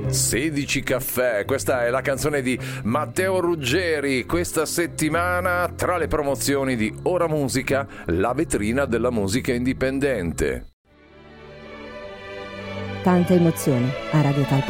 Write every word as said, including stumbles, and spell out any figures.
sedici caffè, questa è la canzone di Matteo Ruggeri. Questa settimana tra le promozioni di Ora Musica, la vetrina della musica indipendente. Tante emozioni a Radio Talpa.